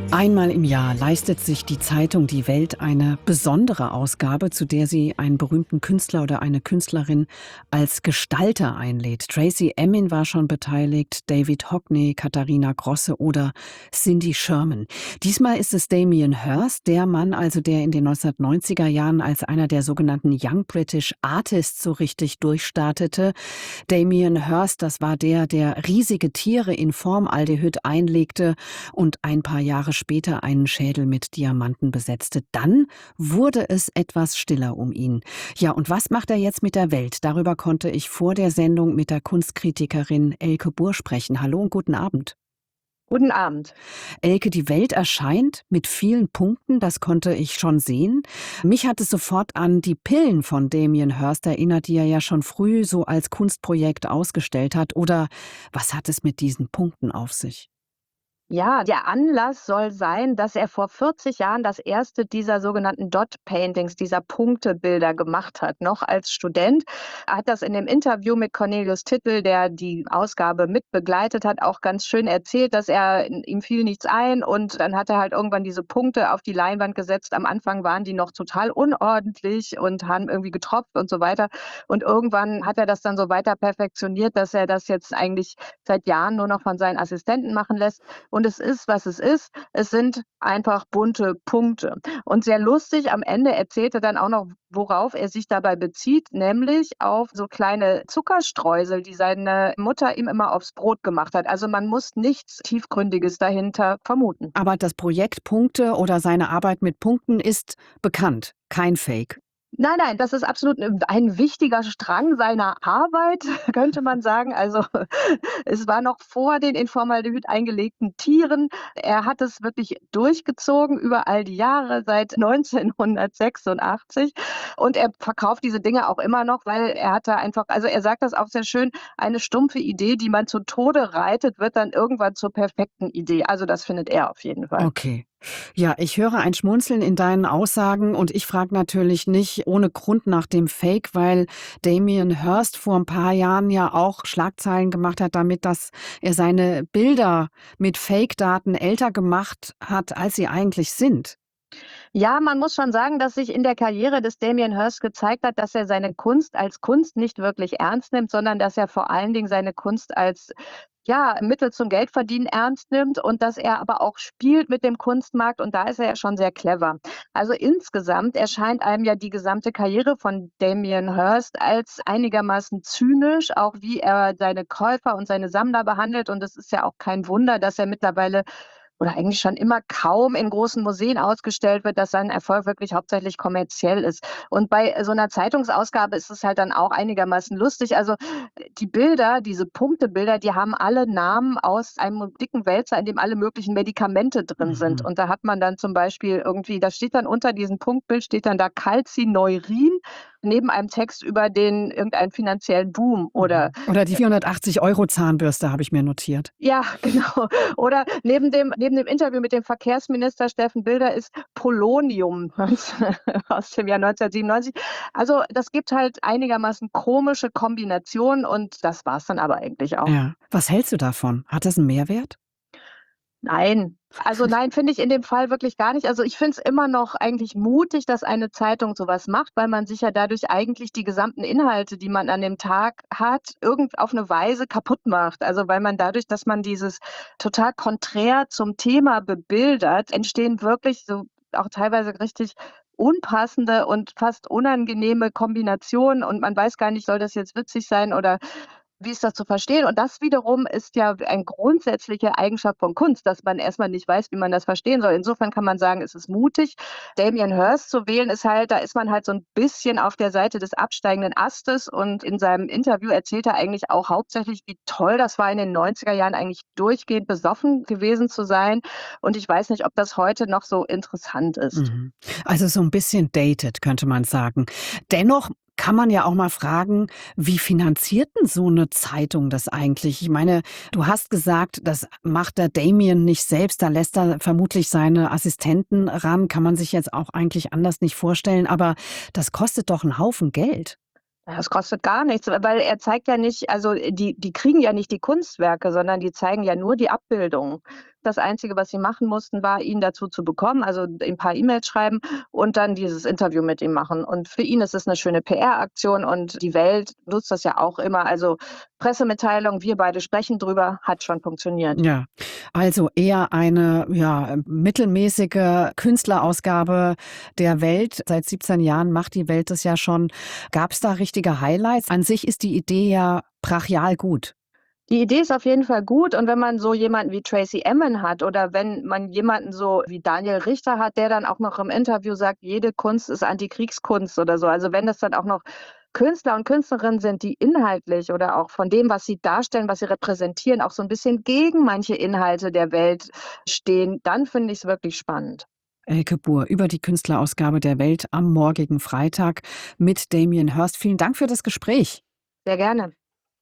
Einmal im Jahr leistet sich die Zeitung Die Welt eine besondere Ausgabe, zu der sie einen berühmten Künstler oder eine Künstlerin als Gestalter einlädt. Tracey Emin war schon beteiligt, David Hockney, Katharina Grosse oder Cindy Sherman. Diesmal ist es Damien Hirst, der Mann also, der in den 1990er Jahren als einer der sogenannten Young British Artists so richtig durchstartete. Damien Hirst, das war der riesige Tiere in Formaldehyd einlegte und ein paar Jahre später einen Schädel mit Diamanten besetzte. Dann wurde es etwas stiller um ihn. Ja, und was macht er jetzt mit der Welt? Darüber konnte ich vor der Sendung mit der Kunstkritikerin Elke Buhr sprechen. Hallo und guten Abend. Guten Abend. Elke, die Welt erscheint mit vielen Punkten, das konnte ich schon sehen. Mich hat es sofort an die Pillen von Damien Hirst erinnert, die er ja schon früh so als Kunstprojekt ausgestellt hat. Oder was hat es mit diesen Punkten auf sich? Ja, der Anlass soll sein, dass er vor 40 Jahren das erste dieser sogenannten Dot Paintings, dieser Punktebilder gemacht hat. Noch als Student. Er hat das in dem Interview mit Cornelius Tittel, der die Ausgabe mit begleitet hat, auch ganz schön erzählt, dass ihm fiel nichts ein und dann hat er halt irgendwann diese Punkte auf die Leinwand gesetzt. Am Anfang waren die noch total unordentlich und haben irgendwie getropft und so weiter. Und irgendwann hat er das dann so weiter perfektioniert, dass er das jetzt eigentlich seit Jahren nur noch von seinen Assistenten machen lässt. Und es ist, was es ist. Es sind einfach bunte Punkte. Und sehr lustig, am Ende erzählt er dann auch noch, worauf er sich dabei bezieht, nämlich auf so kleine Zuckerstreusel, die seine Mutter ihm immer aufs Brot gemacht hat. Also man muss nichts Tiefgründiges dahinter vermuten. Aber das Projekt Punkte oder seine Arbeit mit Punkten ist bekannt, kein Fake. Nein, nein, das ist absolut ein wichtiger Strang seiner Arbeit, könnte man sagen. Also, es war noch vor den in Formaldehyd eingelegten Tieren. Er hat es wirklich durchgezogen über all die Jahre, seit 1986. Und er verkauft diese Dinge auch immer noch, weil er hatte einfach, also, er sagt das auch sehr schön: „Eine stumpfe Idee, die man zu Tode reitet, wird dann irgendwann zur perfekten Idee." Also, das findet er auf jeden Fall. Okay. Ja, ich höre ein Schmunzeln in deinen Aussagen und ich frage natürlich nicht ohne Grund nach dem Fake, weil Damien Hirst vor ein paar Jahren ja auch Schlagzeilen gemacht hat damit, dass er seine Bilder mit Fake-Daten älter gemacht hat, als sie eigentlich sind. Ja, man muss schon sagen, dass sich in der Karriere des Damien Hirst gezeigt hat, dass er seine Kunst als Kunst nicht wirklich ernst nimmt, sondern dass er vor allen Dingen seine Kunst als, ja, Mittel zum Geldverdienen ernst nimmt und dass er aber auch spielt mit dem Kunstmarkt und da ist er ja schon sehr clever. Also insgesamt erscheint einem ja die gesamte Karriere von Damien Hirst als einigermaßen zynisch, auch wie er seine Käufer und seine Sammler behandelt und es ist ja auch kein Wunder, dass er mittlerweile oder eigentlich schon immer kaum in großen Museen ausgestellt wird, dass sein Erfolg wirklich hauptsächlich kommerziell ist. Und bei so 'ner Zeitungsausgabe ist es halt dann auch einigermaßen lustig. Also, die Bilder, diese Punktebilder, die haben alle Namen aus einem dicken Wälzer, in dem alle möglichen Medikamente drin sind. Mhm. Und da hat man dann zum Beispiel irgendwie da steht dann unter diesem Punktbild steht dann da Calcineurin neben einem Text über den irgendeinen finanziellen Boom oder Mhm. Oder die 480 € Zahnbürste habe ich mir notiert. ja, genau. Oder neben dem Interview mit dem Verkehrsminister Steffen Bilder ist Polonium aus dem Jahr 1997. Also, das gibt halt einigermaßen komische Kombinationen und das war's dann aber eigentlich auch. Ja. Was hältst du davon? Hat das einen Mehrwert? Nein. Also, nein, finde ich in dem Fall wirklich gar nicht. Also, ich finde es immer noch eigentlich mutig, dass eine Zeitung so was macht, weil man sich ja dadurch eigentlich die gesamten Inhalte, die man an dem Tag hat, irgend auf 'ne Weise kaputt macht. Also, weil man dadurch, dass man dieses total konträr zum Thema bebildert, entstehen wirklich so auch teilweise richtig unpassende und fast unangenehme Kombinationen und man weiß gar nicht, soll das jetzt witzig sein oder wie ist das zu verstehen? Und das wiederum ist ja eine grundsätzliche Eigenschaft von Kunst, dass man erst mal nicht weiß, wie man das verstehen soll. Insofern kann man sagen, es ist mutig. Damien Hirst zu wählen ist halt da ist man halt so 'n bisschen auf der Seite des absteigenden Astes und in seinem Interview erzählt er eigentlich auch hauptsächlich, wie toll das war, in den 90er Jahren eigentlich durchgehend besoffen gewesen zu sein. Und ich weiß nicht, ob das heute noch so interessant ist. Mhm. Also so ein bisschen dated, könnte man sagen. Dennoch kann man ja auch mal fragen, wie finanziert 'n so eine Zeitung das eigentlich? Ich meine, du hast gesagt, das macht der Damien nicht selbst, da lässt er vermutlich seine Assistenten ran, kann man sich jetzt auch eigentlich anders nicht vorstellen, aber das kostet doch 'n Haufen Geld. Ja, das kostet gar nichts, weil er zeigt ja nicht also, die kriegen ja nicht die Kunstwerke, sondern die zeigen ja nur die Abbildungen. Das Einzige, was sie machen mussten, war, ihn dazu zu bekommen, also ein paar E-Mails schreiben und dann dieses Interview mit ihm machen. Und für ihn ist es eine schöne PR-Aktion und die Welt nutzt das ja auch immer. Also Pressemitteilung, wir beide sprechen drüber, hat schon funktioniert. Ja, also eher eine, ja, mittelmäßige Künstlerausgabe der Welt. Seit 17 Jahren macht die Welt das ja schon. Gab es da richtige Highlights? An sich ist die Idee ja brachial gut. Die Idee ist auf jeden Fall gut und wenn man so jemanden wie Tracey Emin hat oder wenn man jemanden so wie Daniel Richter hat, der dann auch noch im Interview sagt, jede Kunst ist Antikriegskunst oder so. Also wenn das dann auch noch Künstler und Künstlerinnen sind, die inhaltlich oder auch von dem, was sie darstellen, was sie repräsentieren, auch so ein bisschen gegen manche Inhalte der Welt stehen, dann finde ich's wirklich spannend. Elke Buhr über die Künstlerausgabe der Welt am morgigen Freitag mit Damien Hirst. Vielen Dank für das Gespräch. Sehr gerne.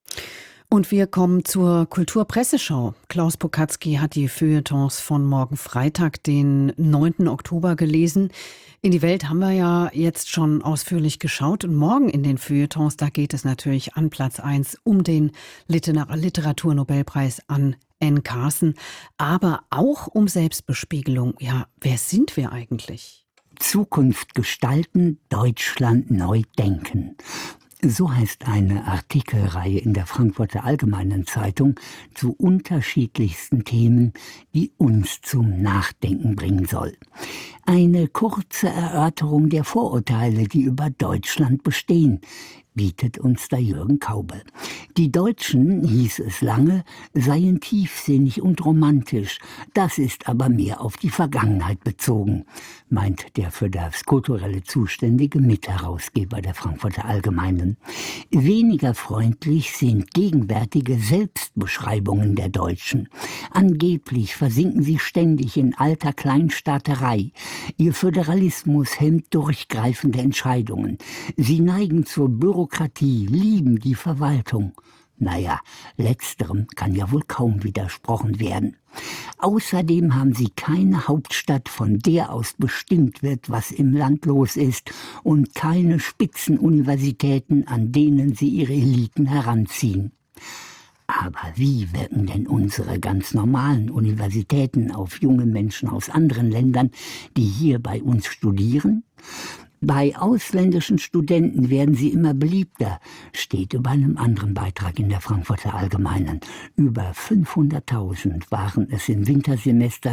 Und wir kommen zur Kulturpresseschau. Klaus Pokatzky hat die Feuilletons von morgen Freitag, den 9. Oktober gelesen. In die Welt haben wir ja jetzt schon ausführlich geschaut. Und morgen in den Feuilletons, da geht es natürlich an Platz 1 um den Literaturnobelpreis an Anne Carson, aber auch um Selbstbespiegelung. Ja, wer sind wir eigentlich? Zukunft gestalten, Deutschland neu denken. So heißt eine Artikelreihe in der Frankfurter Allgemeinen Zeitung zu unterschiedlichsten Themen, die uns zum Nachdenken bringen soll. Eine kurze Erörterung der Vorurteile, die über Deutschland bestehen, bietet uns da Jürgen Kaubel. Die Deutschen, hieß es lange, seien tiefsinnig und romantisch. Das ist aber mehr auf die Vergangenheit bezogen, meint der für das Kulturelle zuständige Mitherausgeber der Frankfurter Allgemeinen. Weniger freundlich sind gegenwärtige Selbstbeschreibungen der Deutschen. Angeblich versinken sie ständig in alter Kleinstaaterei. Ihr Föderalismus hemmt durchgreifende Entscheidungen. Sie neigen zur Bürokratie, lieben die Verwaltung. Naja, letzterem kann ja wohl kaum widersprochen werden. Außerdem haben sie keine Hauptstadt, von der aus bestimmt wird, was im Land los ist, und keine Spitzenuniversitäten, an denen sie ihre Eliten heranziehen. Aber wie wirken denn unsere ganz normalen Universitäten auf junge Menschen aus anderen Ländern, die hier bei uns studieren? Bei ausländischen Studenten werden sie immer beliebter, steht über einem anderen Beitrag in der Frankfurter Allgemeinen. Über 500.000 waren es im Wintersemester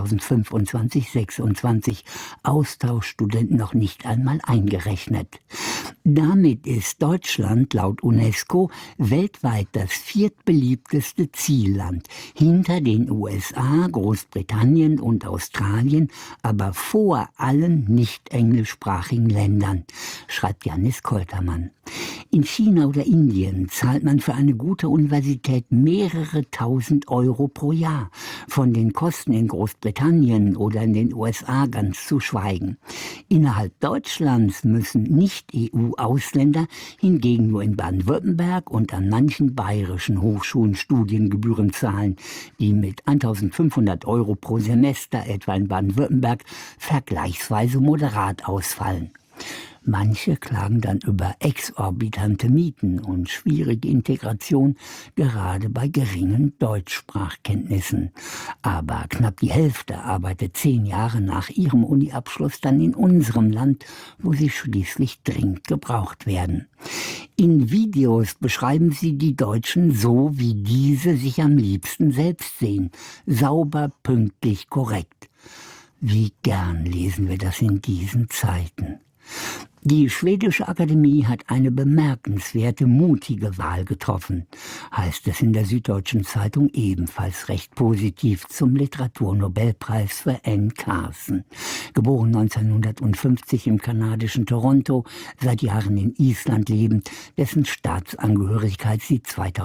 2025/26, Austauschstudenten noch nicht einmal eingerechnet. Damit ist Deutschland laut UNESCO weltweit das viertbeliebteste Zielland, hinter den USA, Großbritannien und Australien, aber vor allen nicht englischsprachigen Ländern, schreibt Janis Koltermann. In China oder Indien zahlt man für eine gute Universität mehrere tausend Euro pro Jahr. Von den Kosten in Großbritannien oder in den USA ganz zu schweigen. Innerhalb Deutschlands müssen Nicht-EU-Ausländer hingegen nur in Baden-Württemberg und an manchen bayerischen Hochschulen Studiengebühren zahlen, die mit 1.500 Euro pro Semester etwa in Baden-Württemberg vergleichsweise moderat ausfallen. Manche klagen dann über exorbitante Mieten und schwierige Integration, gerade bei geringen Deutschsprachkenntnissen. Aber knapp die Hälfte arbeitet 10 Jahre nach ihrem Uniabschluss dann in unserem Land, wo sie schließlich dringend gebraucht werden. In Videos beschreiben sie die Deutschen so, wie diese sich am liebsten selbst sehen. Sauber, pünktlich, korrekt. Wie gern lesen wir das in diesen Zeiten. Die Schwedische Akademie hat eine bemerkenswerte, mutige Wahl getroffen, heißt es in der Süddeutschen Zeitung ebenfalls recht positiv zum Literaturnobelpreis für Anne Carson. Geboren 1950 im kanadischen Toronto, seit Jahren in Island lebend, dessen Staatsangehörigkeit sie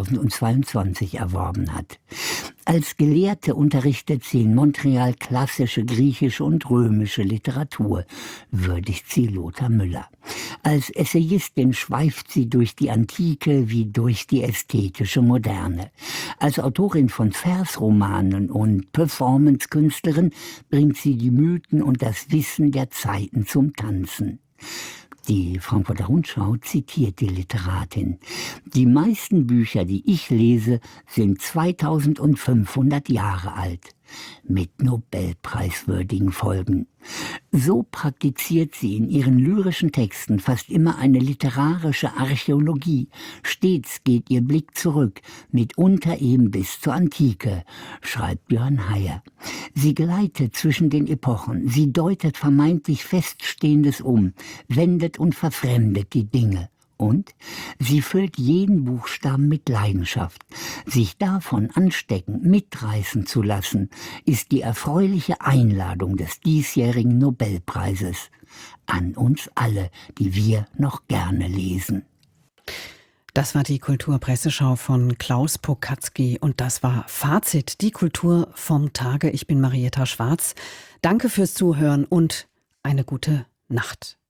2022 erworben hat. Als Gelehrte unterrichtet sie in Montreal klassische griechische und römische Literatur, würdigt sie Lothar Müller. Als Essayistin schweift sie durch die Antike wie durch die ästhetische Moderne. Als Autorin von Versromanen und Performancekünstlerin bringt sie die Mythen und das Wissen der Zeiten zum Tanzen. Die Frankfurter Rundschau zitiert die Literatin. Die meisten Bücher, die ich lese, sind 2500 Jahre alt. mit nobelpreiswürdigen Folgen. So praktiziert sie in ihren lyrischen Texten fast immer eine literarische Archäologie. Stets geht ihr Blick zurück, mitunter eben bis zur Antike, schreibt Björn Heyer. Sie gleitet zwischen den Epochen, sie deutet vermeintlich Feststehendes um, wendet und verfremdet die Dinge. Und sie füllt jeden Buchstaben mit Leidenschaft. Sich davon anstecken, mitreißen zu lassen, ist die erfreuliche Einladung des diesjährigen Nobelpreises an uns alle, die wir noch gerne lesen. Das war die Kulturpresseschau von Klaus Pokatzky und das war Fazit, die Kultur vom Tage. Ich bin Marietta Schwarz. Danke fürs Zuhören und eine gute Nacht.